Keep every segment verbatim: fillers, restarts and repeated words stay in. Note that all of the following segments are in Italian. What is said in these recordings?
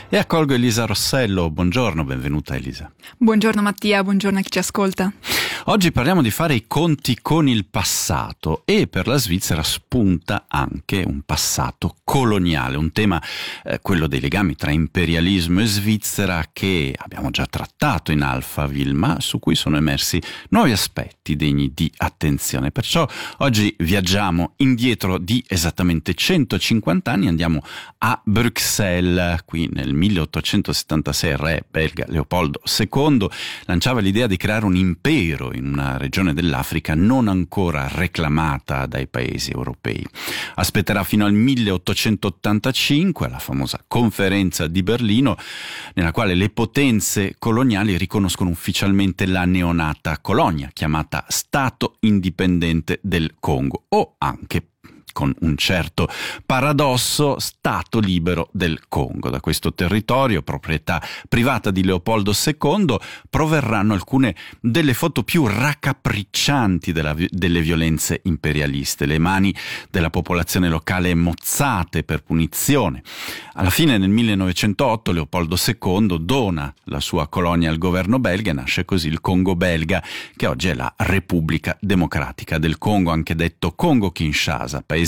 E accolgo Elisa Rossello. Buongiorno, benvenuta Elisa. Buongiorno Mattia, buongiorno a chi ci ascolta. Oggi parliamo di fare i conti con il passato e per la Svizzera spunta anche un passato coloniale, un tema, eh, quello dei legami tra imperialismo e Svizzera, che abbiamo già trattato in Alphaville, ma su cui sono emersi nuovi aspetti degni di attenzione. Perciò oggi viaggiamo indietro di esattamente centocinquanta anni, andiamo a Bruxelles. Qui nel milleottocentosettantasei il re belga Leopoldo secondo lanciava l'idea di creare un impero in una regione dell'Africa non ancora reclamata dai paesi europei. Aspetterà fino al milleottocentottantacinque, la famosa conferenza di Berlino, nella quale le potenze coloniali riconoscono ufficialmente la neonata colonia, chiamata Stato Indipendente del Congo, o anche, con un certo paradosso, Stato libero del Congo. Da questo territorio, proprietà privata di Leopoldo secondo, proverranno alcune delle foto più raccapriccianti della, delle violenze imperialiste, le mani della popolazione locale mozzate per punizione. Alla fine, nel millenovecentotto, Leopoldo secondo dona la sua colonia al governo belga e nasce così il Congo belga, che oggi è la Repubblica Democratica del Congo, anche detto Congo-Kinshasa, paese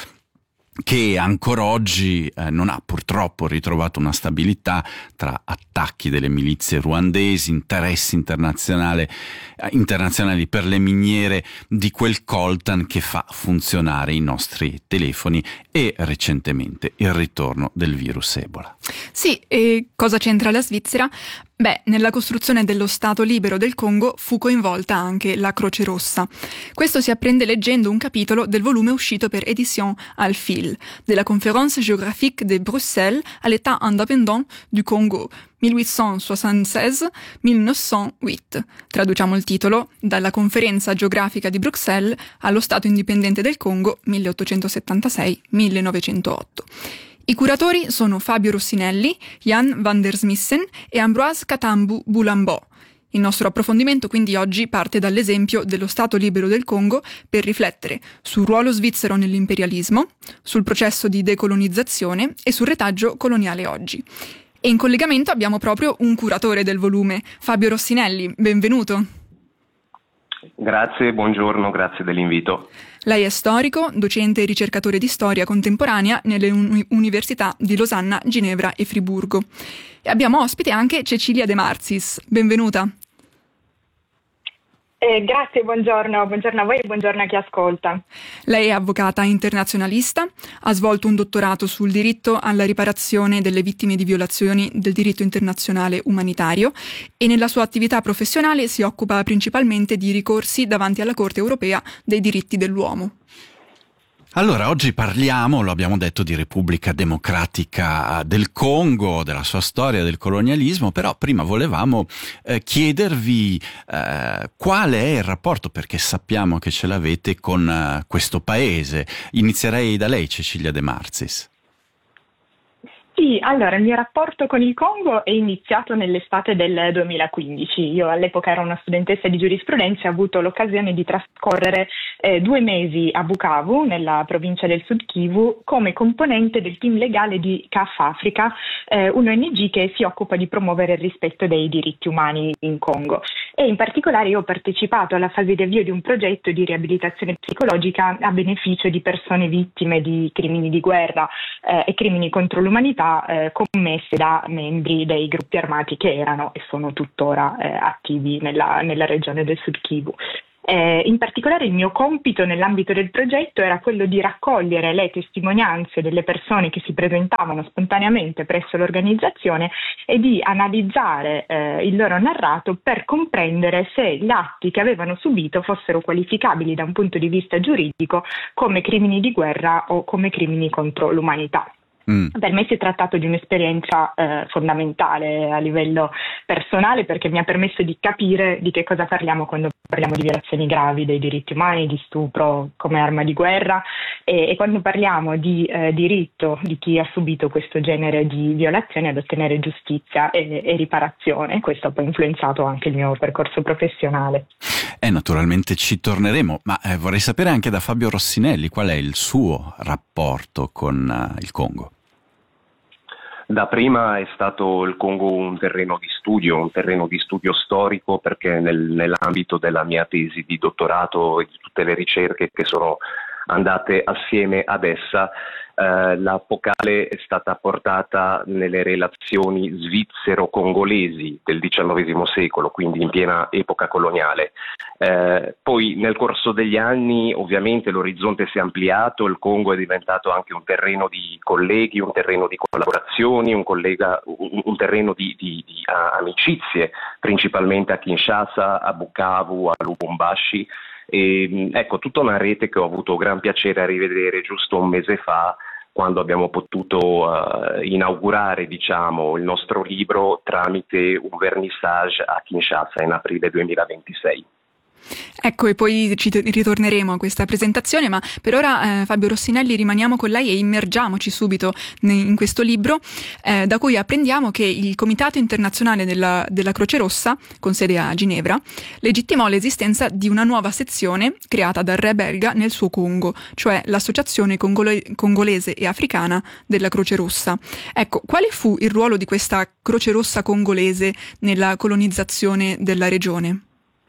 che ancora oggi eh, non ha purtroppo ritrovato una stabilità tra attacchi delle milizie ruandesi, interessi internazionali, eh, internazionali per le miniere di quel coltan che fa funzionare i nostri telefoni, e recentemente il ritorno del virus Ebola. Sì, e cosa c'entra la Svizzera? Beh, nella costruzione dello Stato libero del Congo fu coinvolta anche la Croce Rossa. Questo si apprende leggendo un capitolo del volume uscito per Éditions Al Fil, della Conférence géographique de Bruxelles à l'État indépendant du Congo, milleottocentosessantasei millenovecentotto. Traduciamo il titolo: dalla Conferenza geografica di Bruxelles allo Stato indipendente del Congo, milleottocentosettantasei millenovecentotto. I curatori sono Fabio Rossinelli, Jan van der Smissen e Ambroise Katambu Boulambò. Il nostro approfondimento quindi oggi parte dall'esempio dello Stato libero del Congo per riflettere sul ruolo svizzero nell'imperialismo, sul processo di decolonizzazione e sul retaggio coloniale oggi. E in collegamento abbiamo proprio un curatore del volume, Fabio Rossinelli. Benvenuto. Grazie, buongiorno, grazie dell'invito. Lei è storico, docente e ricercatore di storia contemporanea nelle uni- università di Losanna, Ginevra e Friburgo. E abbiamo ospite anche Cecilia De Marzis. Benvenuta. Eh, grazie, buongiorno, buongiorno a voi e buongiorno a chi ascolta. Lei è avvocata internazionalista, ha svolto un dottorato sul diritto alla riparazione delle vittime di violazioni del diritto internazionale umanitario e nella sua attività professionale si occupa principalmente di ricorsi davanti alla Corte europea dei diritti dell'uomo. Allora, oggi parliamo, lo abbiamo detto, di Repubblica Democratica del Congo, della sua storia, del colonialismo, però prima volevamo eh, chiedervi eh, qual è il rapporto, perché sappiamo che ce l'avete, con eh, questo paese. Inizierei da lei, Cecilia De Marzis. Sì, allora il mio rapporto con il Congo è iniziato nell'estate del duemilaquindici. Io all'epoca ero una studentessa di giurisprudenza e ho avuto l'occasione di trascorrere eh, due mesi a Bukavu, nella provincia del Sud Kivu, come componente del team legale di C A F Africa, eh, un'O N G che si occupa di promuovere il rispetto dei diritti umani in Congo. E in particolare io ho partecipato alla fase di avvio di un progetto di riabilitazione psicologica a beneficio di persone vittime di crimini di guerra eh, e crimini contro l'umanità eh, commesse da membri dei gruppi armati che erano e sono tuttora eh, attivi nella, nella regione del Sud Kivu. Eh, in particolare il mio compito nell'ambito del progetto era quello di raccogliere le testimonianze delle persone che si presentavano spontaneamente presso l'organizzazione e di analizzare eh, il loro narrato per comprendere se gli atti che avevano subito fossero qualificabili da un punto di vista giuridico come crimini di guerra o come crimini contro l'umanità. Mm. Per me si è trattato di un'esperienza eh, fondamentale a livello personale, perché mi ha permesso di capire di che cosa parliamo quando parliamo di violazioni gravi dei diritti umani, di stupro come arma di guerra e, e quando parliamo di eh, diritto di chi ha subito questo genere di violazioni ad ottenere giustizia e, e riparazione. Questo ha poi influenzato anche il mio percorso professionale. Eh, naturalmente ci torneremo, ma eh, vorrei sapere anche da Fabio Rossinelli qual è il suo rapporto con uh, il Congo. Da prima è stato il Congo un terreno di studio, un terreno di studio storico, perché nel, nell'ambito della mia tesi di dottorato e di tutte le ricerche che sono andate assieme ad essa, eh, la focale è stata portata nelle relazioni svizzero-congolesi del diciannovesimo secolo, quindi in piena epoca coloniale. Eh, poi nel corso degli anni ovviamente l'orizzonte si è ampliato, il Congo è diventato anche un terreno di colleghi, un terreno di collaborazioni, un, collega, un, un terreno di, di, di uh, amicizie, principalmente a Kinshasa, a Bukavu, a Lubumbashi. E, ecco, tutta una rete che ho avuto gran piacere a rivedere giusto un mese fa, quando abbiamo potuto uh, inaugurare, diciamo, il nostro libro tramite un vernissage a Kinshasa in aprile duemilaventisei. Ecco, e poi ci ritorneremo a questa presentazione, ma per ora eh, Fabio Rossinelli rimaniamo con lei e immergiamoci subito in questo libro, eh, da cui apprendiamo che il Comitato Internazionale della, della Croce Rossa, con sede a Ginevra, legittimò l'esistenza di una nuova sezione creata dal re belga nel suo Congo, cioè l'Associazione Congole- Congolese e Africana della Croce Rossa. Ecco, quale fu il ruolo di questa Croce Rossa congolese nella colonizzazione della regione?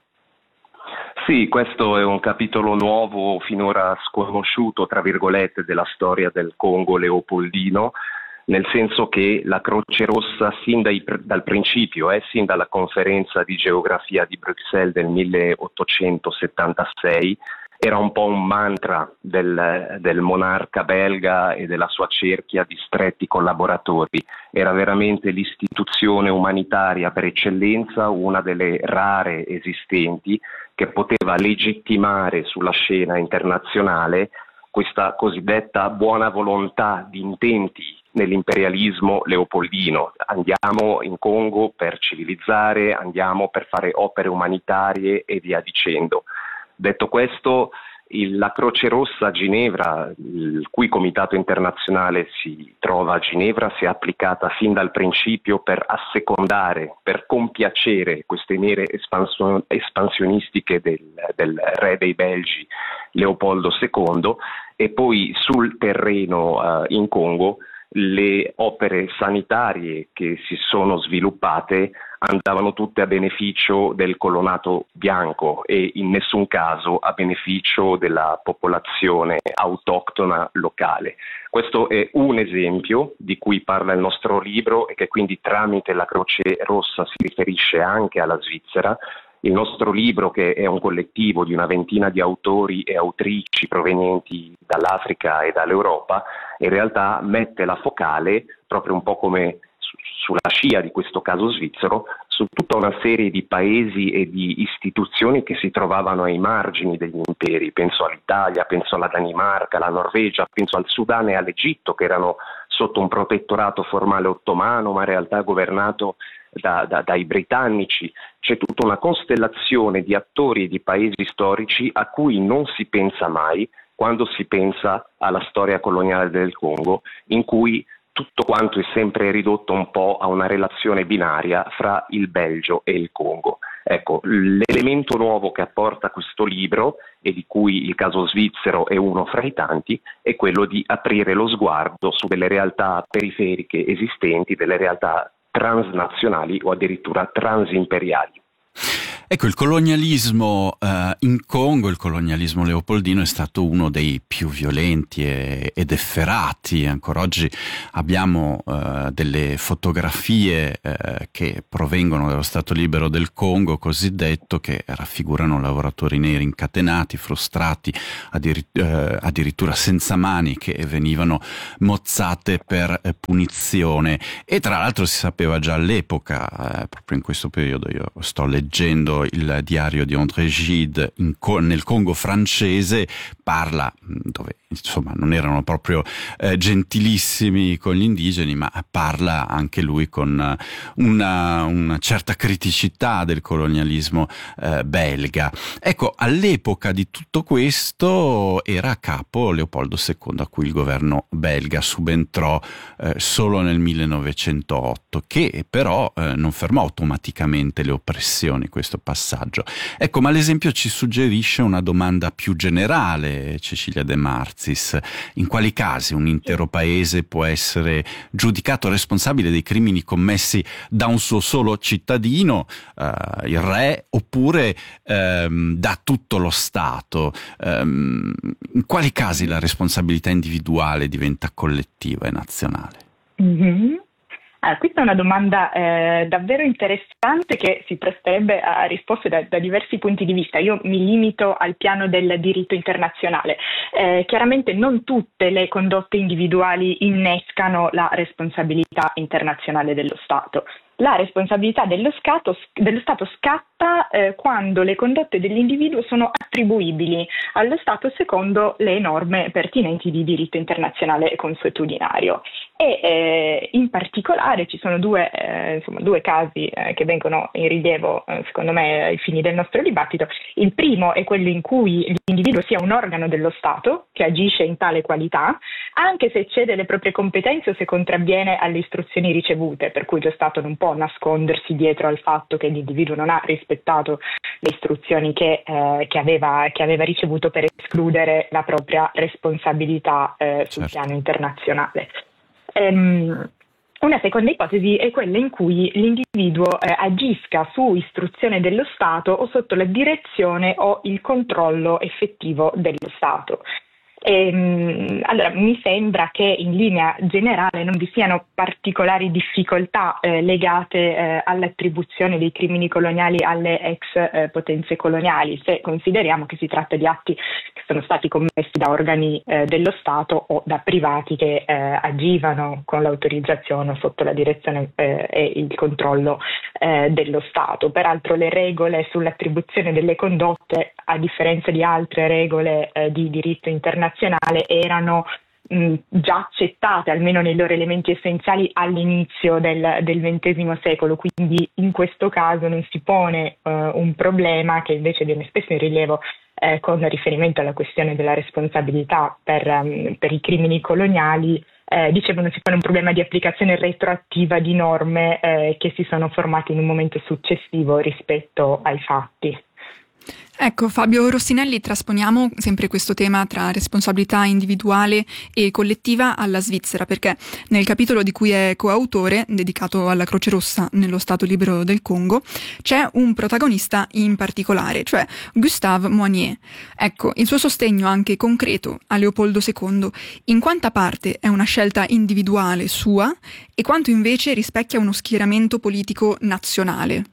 Sì, questo è un capitolo nuovo, finora sconosciuto, tra virgolette, della storia del Congo leopoldino, nel senso che la Croce Rossa, sin dai, dal principio, eh, sin dalla conferenza di geografia di Bruxelles del milleottocentosettantasei, era un po' un mantra del, del monarca belga e della sua cerchia di stretti collaboratori. Era veramente l'istituzione umanitaria per eccellenza, una delle rare esistenti, che poteva legittimare sulla scena internazionale questa cosiddetta buona volontà di intenti nell'imperialismo leopoldino. Andiamo in Congo per civilizzare, andiamo per fare opere umanitarie e via dicendo. Detto questo, il, la Croce Rossa a Ginevra, il cui comitato internazionale si trova a Ginevra, si è applicata fin dal principio per assecondare, per compiacere queste mire espansion, espansionistiche del, del re dei Belgi Leopoldo secondo, e poi sul terreno uh, in Congo le opere sanitarie che si sono sviluppate andavano tutte a beneficio del colonato bianco e in nessun caso a beneficio della popolazione autoctona locale. Questo è un esempio di cui parla il nostro libro e che quindi tramite la Croce Rossa si riferisce anche alla Svizzera. Il nostro libro, che è un collettivo di una ventina di autori e autrici provenienti dall'Africa e dall'Europa, in realtà mette la focale, proprio un po' come su, sulla scia di questo caso svizzero, su tutta una serie di paesi e di istituzioni che si trovavano ai margini degli imperi. Penso all'Italia, penso alla Danimarca, alla Norvegia, penso al Sudan e all'Egitto, che erano sotto un protettorato formale ottomano, ma in realtà governato Da, da, dai britannici. C'è tutta una costellazione di attori e di paesi storici a cui non si pensa mai quando si pensa alla storia coloniale del Congo, in cui tutto quanto è sempre ridotto un po' a una relazione binaria fra il Belgio e il Congo. Ecco, l'elemento nuovo che apporta questo libro, e di cui il caso svizzero è uno fra i tanti, è quello di aprire lo sguardo su delle realtà periferiche esistenti, delle realtà transnazionali o addirittura transimperiali. Ecco, il colonialismo eh, in Congo, il colonialismo leopoldino è stato uno dei più violenti e, ed efferati. Ancora oggi abbiamo eh, delle fotografie eh, che provengono dallo Stato libero del Congo cosiddetto, che raffigurano lavoratori neri incatenati, frustrati, addir- eh, addirittura senza mani, che venivano mozzate per eh, punizione. E tra l'altro si sapeva già all'epoca, eh, proprio in questo periodo, io sto leggendo il diario di André Gide in, nel Congo francese, parla, dove insomma non erano proprio eh, gentilissimi con gli indigeni, ma parla anche lui con una, una certa criticità del colonialismo eh, belga. Ecco, all'epoca di tutto questo era a capo Leopoldo secondo, a cui il governo belga subentrò eh, solo nel millenovecentootto, che però eh, non fermò automaticamente le oppressioni. Questo passaggio. Ecco, ma l'esempio ci suggerisce una domanda più generale, Cecilia De Marzis. In quali casi un intero paese può essere giudicato responsabile dei crimini commessi da un suo solo cittadino, eh, il re, oppure ehm, da tutto lo Stato? Ehm, in quali casi la responsabilità individuale diventa collettiva e nazionale? Mm-hmm. Ah, questa è una domanda eh, davvero interessante che si presterebbe a risposte da, da diversi punti di vista. Io mi limito al piano del diritto internazionale. Eh, chiaramente non tutte le condotte individuali innescano la responsabilità internazionale dello Stato. La responsabilità dello Stato, dello Stato scatta eh, quando le condotte dell'individuo sono attribuibili allo Stato secondo le norme pertinenti di diritto internazionale consuetudinario. E eh, in particolare ci sono due, eh, insomma, due casi eh, che vengono in rilievo, eh, secondo me, ai fini del nostro dibattito. Il primo è quello in cui l'individuo sia un organo dello Stato che agisce in tale qualità, anche se eccede le proprie competenze o se contravviene alle istruzioni ricevute, per cui lo Stato non può nascondersi dietro al fatto che l'individuo non ha rispettato le istruzioni che, eh, che, aveva, che aveva ricevuto per escludere la propria responsabilità eh, sul certo. piano internazionale. Um, una seconda ipotesi è quella in cui l'individuo eh, agisca su istruzione dello Stato o sotto la direzione o il controllo effettivo dello Stato. E, allora, mi sembra che in linea generale non vi siano particolari difficoltà eh, legate eh, all'attribuzione dei crimini coloniali alle ex eh, potenze coloniali, se consideriamo che si tratta di atti che sono stati commessi da organi eh, dello Stato o da privati che eh, agivano con l'autorizzazione o sotto la direzione eh, e il controllo eh, dello Stato. Peraltro le regole sull'attribuzione delle condotte, a differenza di altre regole eh, di diritto internazionale, erano mh, già accettate, almeno nei loro elementi essenziali, all'inizio del, del ventesimo secolo, quindi in questo caso non si pone uh, un problema che invece viene spesso in rilievo eh, con riferimento alla questione della responsabilità per, um, per i crimini coloniali. Eh, dicevo, non si pone un problema di applicazione retroattiva di norme eh, che si sono formate in un momento successivo rispetto ai fatti. Ecco, Fabio Rossinelli, trasponiamo sempre questo tema tra responsabilità individuale e collettiva alla Svizzera, perché nel capitolo di cui è coautore, dedicato alla Croce Rossa nello Stato libero del Congo, c'è un protagonista in particolare, cioè Gustave Moignet. Ecco, il suo sostegno anche concreto a Leopoldo secondo, in quanta parte è una scelta individuale sua e quanto invece rispecchia uno schieramento politico nazionale?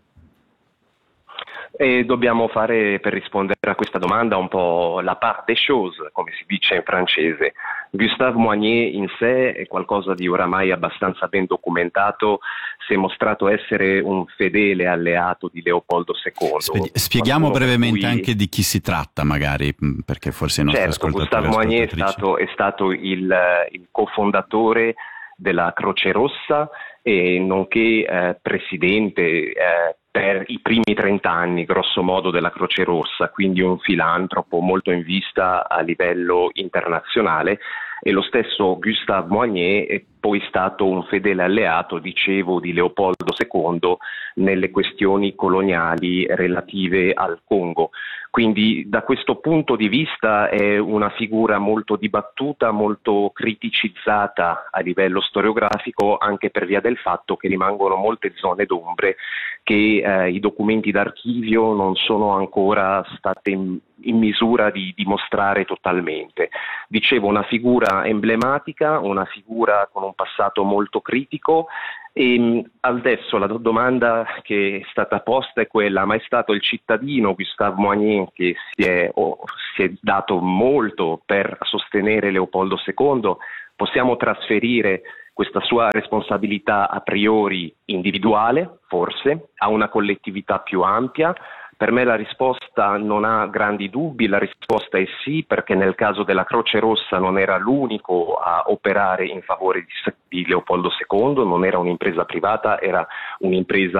E dobbiamo fare, per rispondere a questa domanda, un po' la part des choses, come si dice in francese. Gustave Moignet in sé è qualcosa di oramai abbastanza ben documentato, si è mostrato essere un fedele alleato di Leopoldo secondo. Spie- spieghiamo brevemente cui... anche di chi si tratta, magari, perché forse i nostri certo, ascoltatori Gustave Moignet è stato, è stato il, il cofondatore della Croce Rossa e nonché eh, presidente eh, per i primi trent'anni, grosso modo, della Croce Rossa, quindi un filantropo molto in vista a livello internazionale, e lo stesso Gustave Moignet è poi stato un fedele alleato, dicevo, di Leopoldo secondo nelle questioni coloniali relative al Congo. Quindi da questo punto di vista è una figura molto dibattuta, molto criticizzata a livello storiografico, anche per via del fatto che rimangono molte zone d'ombre che eh, i documenti d'archivio non sono ancora state in, in misura di dimostrare totalmente. Dicevo, una figura emblematica, una figura con un passato molto critico. E adesso la domanda che è stata posta è quella: ma è stato il cittadino Gustave Moignet che si è, oh, si è dato molto per sostenere Leopoldo secondo? Possiamo trasferire questa sua responsabilità a priori individuale, forse, a una collettività più ampia? Per me la risposta non ha grandi dubbi, la risposta è sì, perché nel caso della Croce Rossa non era l'unico a operare in favore di, di Leopoldo secondo, non era un'impresa privata, era un'impresa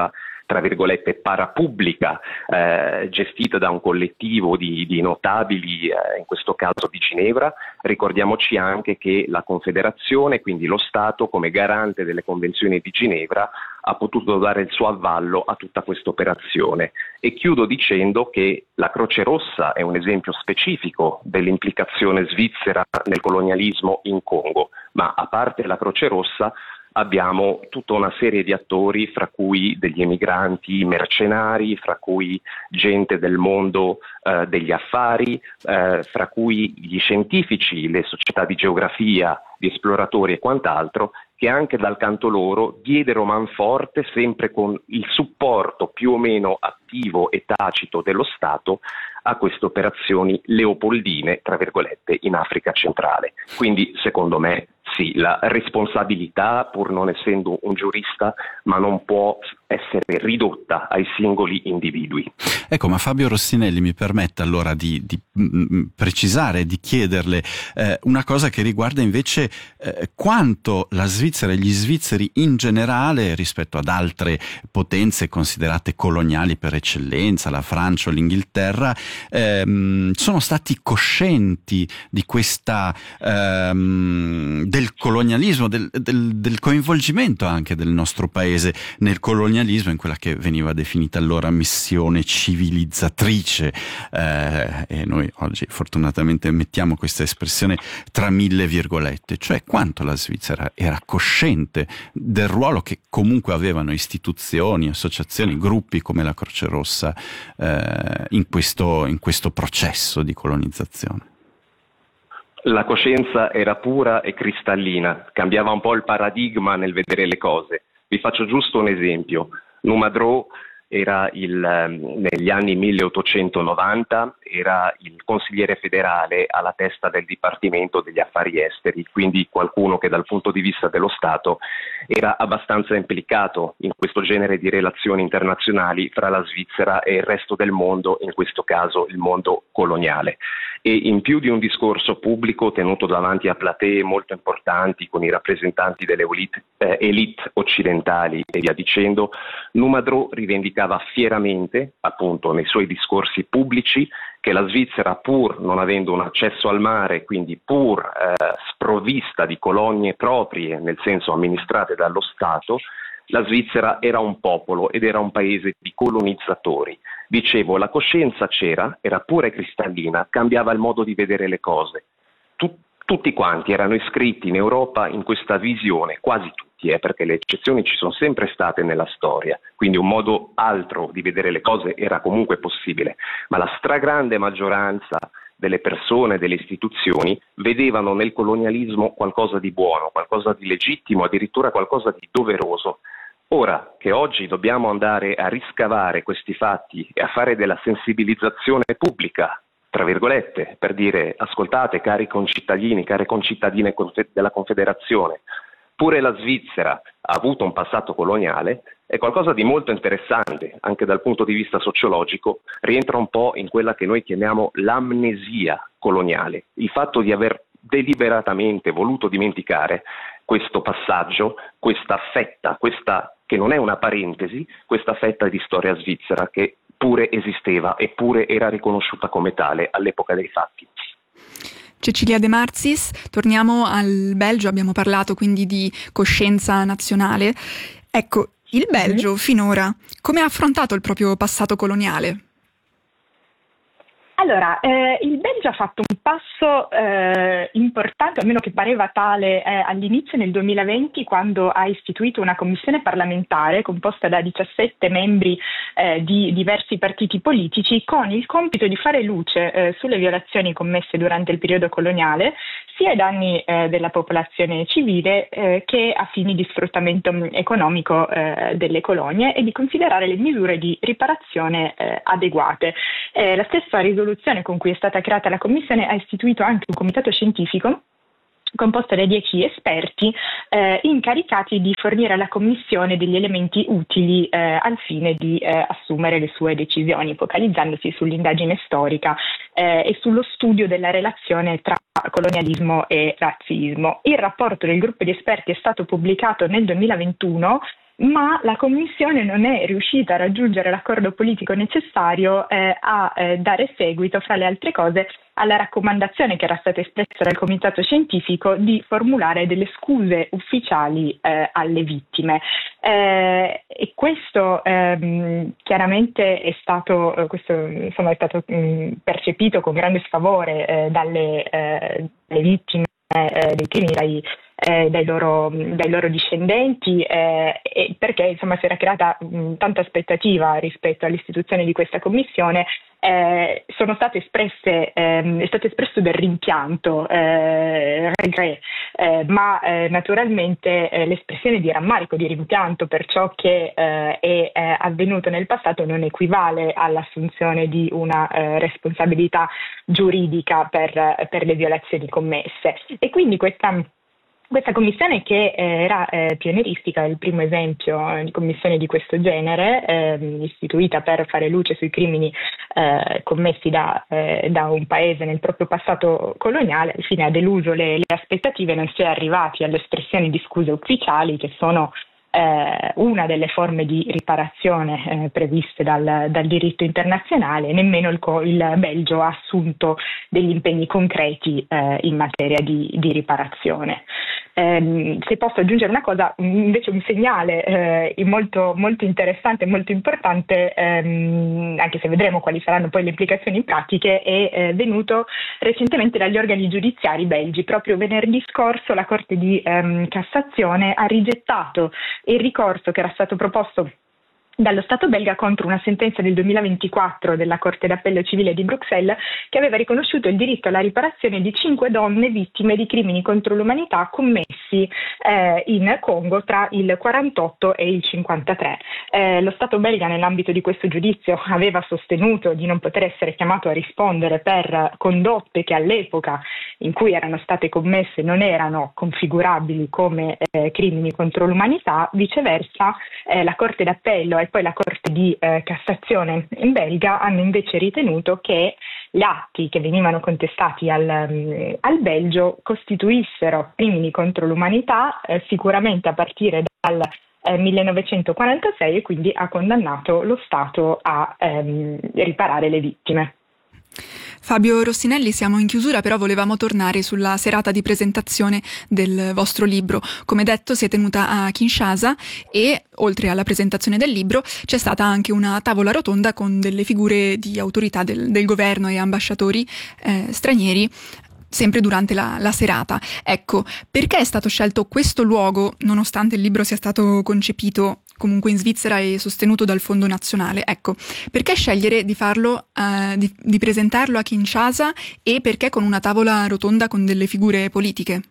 tra virgolette, parapubblica, eh, gestita da un collettivo di, di notabili, eh, in questo caso di Ginevra. Ricordiamoci anche che la Confederazione, quindi lo Stato, come garante delle convenzioni di Ginevra, ha potuto dare il suo avvallo a tutta questa operazione. E chiudo dicendo che la Croce Rossa è un esempio specifico dell'implicazione svizzera nel colonialismo in Congo, ma a parte la Croce Rossa abbiamo tutta una serie di attori, fra cui degli emigranti mercenari, fra cui gente del mondo eh, degli affari, eh, fra cui gli scientifici, le società di geografia, di esploratori e quant'altro, che anche dal canto loro diedero manforte, sempre con il supporto più o meno attivo e tacito dello Stato, a queste operazioni leopoldine, tra virgolette, in Africa centrale. Quindi, secondo me, sì, la responsabilità, pur non essendo un giurista, ma non può essere ridotta ai singoli individui. Ecco, ma Fabio Rossinelli mi permette allora di, di mh, precisare, di chiederle eh, una cosa che riguarda invece eh, quanto la Svizzera e gli svizzeri in generale, rispetto ad altre potenze considerate coloniali per eccellenza, la Francia o l'Inghilterra, ehm, sono stati coscienti di questa ehm, del colonialismo, del, del, del coinvolgimento anche del nostro paese nel colonialismo, in quella che veniva definita allora missione civilizzatrice, eh, e noi oggi fortunatamente mettiamo questa espressione tra mille virgolette, cioè quanto la Svizzera era cosciente del ruolo che comunque avevano istituzioni, associazioni, gruppi come la Croce Rossa eh, in questo, in questo processo di colonizzazione. La coscienza era pura e cristallina, cambiava un po' il paradigma nel vedere le cose. Vi faccio giusto un esempio. Numadro era il, negli anni milleottocentonovanta, era il consigliere federale alla testa del Dipartimento degli Affari Esteri, quindi qualcuno che dal punto di vista dello Stato era abbastanza implicato in questo genere di relazioni internazionali fra la Svizzera e il resto del mondo, in questo caso il mondo coloniale. E in più di un discorso pubblico tenuto davanti a platee molto importanti con i rappresentanti delle elite, eh, elite occidentali e via dicendo, Numadro rivendicava fieramente, appunto nei suoi discorsi pubblici, che la Svizzera, pur non avendo un accesso al mare, quindi pur eh, sprovvista di colonie proprie, nel senso amministrate dallo Stato, la Svizzera era un popolo ed era un paese di colonizzatori. Dicevo, la coscienza c'era, era pura e cristallina, cambiava il modo di vedere le cose. Tut- tutti quanti erano iscritti in Europa in questa visione, quasi tutti, eh, perché le eccezioni ci sono sempre state nella storia, quindi un modo altro di vedere le cose era comunque possibile, ma la stragrande maggioranza delle persone, delle istituzioni, vedevano nel colonialismo qualcosa di buono, qualcosa di legittimo, addirittura qualcosa di doveroso. Ora che oggi dobbiamo andare a riscavare questi fatti e a fare della sensibilizzazione pubblica, tra virgolette, per dire ascoltate cari concittadini, care concittadine della Confederazione, pure la Svizzera ha avuto un passato coloniale, è qualcosa di molto interessante, anche dal punto di vista sociologico, rientra un po' in quella che noi chiamiamo l'amnesia coloniale, il fatto di aver deliberatamente voluto dimenticare questo passaggio, questa fetta, questa che non è una parentesi, questa fetta di storia svizzera che pure esisteva e pure era riconosciuta come tale all'epoca dei fatti. Cecilia De Marzis, torniamo al Belgio, abbiamo parlato quindi di coscienza nazionale. Ecco, il Belgio finora come ha affrontato il proprio passato coloniale? Allora, eh, il Belgio ha fatto un passo eh, importante, almeno che pareva tale eh, all'inizio nel duemilaventi, quando ha istituito una commissione parlamentare composta da diciassette membri eh, di diversi partiti politici, con il compito di fare luce eh, sulle violazioni commesse durante il periodo coloniale, sia ai danni eh, della popolazione civile eh, che a fini di sfruttamento economico eh, delle colonie, e di considerare le misure di riparazione eh, adeguate. Eh, la stessa risoluzione con cui è stata creata la Commissione ha istituito anche un comitato scientifico composto da dieci esperti eh, incaricati di fornire alla Commissione degli elementi utili eh, al fine di eh, assumere le sue decisioni, focalizzandosi sull'indagine storica eh, e sullo studio della relazione tra colonialismo e razzismo. Il rapporto del gruppo di esperti è stato pubblicato nel duemilaventuno ma la Commissione non è riuscita a raggiungere l'accordo politico necessario eh, a eh, dare seguito, fra le altre cose, alla raccomandazione che era stata espressa dal Comitato Scientifico di formulare delle scuse ufficiali eh, alle vittime. Eh, e questo ehm, chiaramente è stato, eh, questo, insomma, è stato mh, percepito con grande sfavore eh, dalle, eh, dalle vittime eh, dei crimini, dai Eh, dai, loro, dai loro discendenti, eh, e perché insomma si era creata mh, tanta aspettativa rispetto all'istituzione di questa commissione. Eh, sono state espresse, ehm, è stato espresso del rimpianto, eh, eh, ma eh, naturalmente eh, l'espressione di rammarico, di rimpianto per ciò che eh, è eh, avvenuto nel passato non equivale all'assunzione di una eh, responsabilità giuridica per, per le violazioni commesse. E quindi questa Questa commissione, che eh, era eh, pionieristica, il primo esempio di commissione di questo genere, eh, istituita per fare luce sui crimini eh, commessi da, eh, da un paese nel proprio passato coloniale, alla fine ha deluso le, le aspettative, non si è arrivati alle espressioni di scuse ufficiali, che sono eh, una delle forme di riparazione eh, previste dal, dal diritto internazionale. Nemmeno il, il Belgio ha assunto degli impegni concreti eh, in materia di, di riparazione. Eh, se posso aggiungere una cosa, invece un segnale eh, molto, molto interessante e molto importante, ehm, anche se vedremo quali saranno poi le implicazioni pratiche, è eh, venuto recentemente dagli organi giudiziari belgi. Proprio venerdì scorso la Corte di ehm, Cassazione ha rigettato il ricorso che era stato proposto dallo Stato belga contro una sentenza del duemilaventiquattro della Corte d'Appello Civile di Bruxelles, che aveva riconosciuto il diritto alla riparazione di cinque donne vittime di crimini contro l'umanità commessi eh, in Congo tra il quarantotto e il cinquantatré. Eh, lo Stato belga, nell'ambito di questo giudizio, aveva sostenuto di non poter essere chiamato a rispondere per condotte che all'epoca in cui erano state commesse non erano configurabili come eh, crimini contro l'umanità. Viceversa, eh, la Corte d'Appello e poi la Corte di eh, Cassazione in Belga hanno invece ritenuto che gli atti che venivano contestati al, um, al Belgio costituissero crimini contro l'umanità eh, sicuramente a partire dal eh, millenovecentoquarantasei, e quindi ha condannato lo Stato a ehm, riparare le vittime. Fabio Rossinelli, siamo in chiusura, però volevamo tornare sulla serata di presentazione del vostro libro. Come detto, si è tenuta a Kinshasa e, oltre alla presentazione del libro, c'è stata anche una tavola rotonda con delle figure di autorità del, del governo e ambasciatori eh, stranieri, sempre durante la, la serata. Ecco, perché è stato scelto questo luogo, nonostante il libro sia stato concepito comunque in Svizzera e sostenuto dal Fondo Nazionale? Ecco, perché scegliere di farlo, uh, di, di presentarlo a Kinshasa, e perché con una tavola rotonda con delle figure politiche?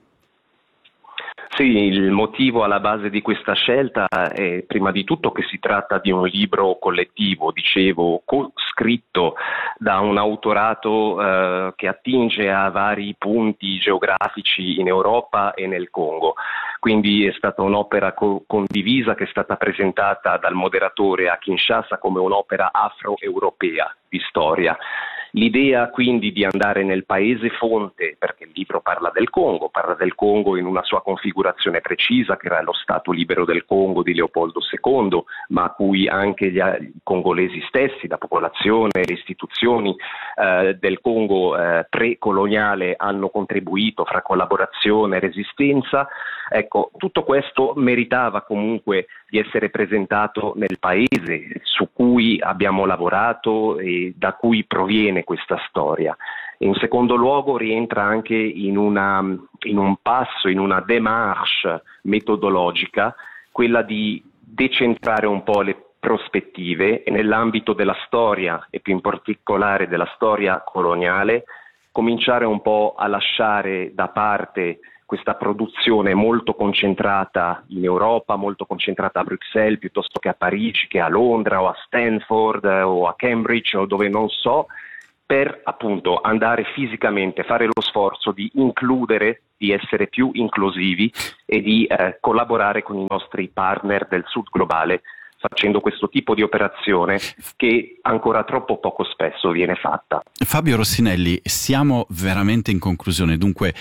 Sì, il motivo alla base di questa scelta è prima di tutto che si tratta di un libro collettivo, dicevo, co- scritto da un autorato eh, che attinge a vari punti geografici in Europa e nel Congo. Quindi è stata un'opera co- condivisa che è stata presentata dal moderatore a Kinshasa come un'opera afro-europea di storia. L'idea quindi di andare nel paese fonte, perché il libro parla del Congo, parla del Congo in una sua configurazione precisa, che era lo Stato libero del Congo di Leopoldo secondo, ma a cui anche gli, i congolesi stessi, la popolazione, le istituzioni eh, del Congo eh, pre-coloniale hanno contribuito fra collaborazione e resistenza. Ecco, tutto questo meritava comunque di essere presentato nel paese su cui abbiamo lavorato e da cui proviene questa storia. In secondo luogo rientra anche in, una, in un passo, in una démarche metodologica, quella di decentrare un po' le prospettive e nell'ambito della storia, e più in particolare della storia coloniale, cominciare un po' a lasciare da parte questa produzione molto concentrata in Europa, molto concentrata a Bruxelles piuttosto che a Parigi, che a Londra o a Stanford o a Cambridge o dove non so, per appunto andare fisicamente, fare lo sforzo di includere, di essere più inclusivi e di eh, collaborare con i nostri partner del Sud globale, facendo questo tipo di operazione che ancora troppo poco spesso viene fatta. Fabio Rossinelli, siamo veramente in conclusione, dunque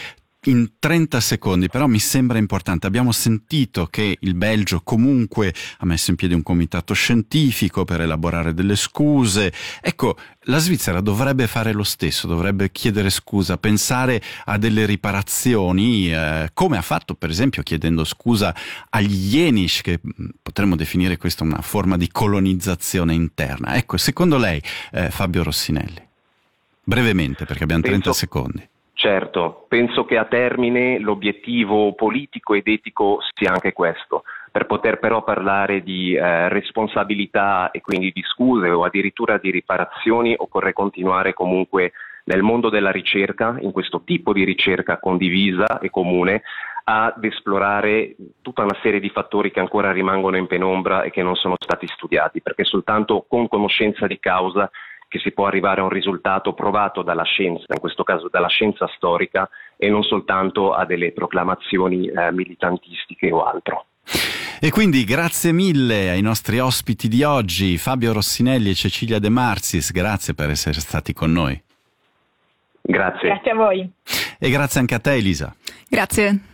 in trenta secondi, però mi sembra importante. Abbiamo sentito che il Belgio comunque ha messo in piedi un comitato scientifico per elaborare delle scuse. Ecco, la Svizzera dovrebbe fare lo stesso, dovrebbe chiedere scusa, pensare a delle riparazioni, eh, come ha fatto per esempio chiedendo scusa agli Jenisch, che potremmo definire questa una forma di colonizzazione interna. Ecco, secondo lei, eh, Fabio Rossinelli, brevemente, perché abbiamo trenta Penso... secondi. Certo, penso che a termine l'obiettivo politico ed etico sia anche questo. Per poter però parlare di eh, responsabilità e quindi di scuse o addirittura di riparazioni, occorre continuare comunque nel mondo della ricerca, in questo tipo di ricerca condivisa e comune, ad esplorare tutta una serie di fattori che ancora rimangono in penombra e che non sono stati studiati, perché soltanto con conoscenza di causa che si può arrivare a un risultato provato dalla scienza, in questo caso dalla scienza storica, e non soltanto a delle proclamazioni eh, militantistiche o altro. E quindi grazie mille ai nostri ospiti di oggi, Fabio Rossinelli e Cecilia De Marzis, grazie per essere stati con noi. Grazie. Grazie a voi. E grazie anche a te, Elisa. Grazie.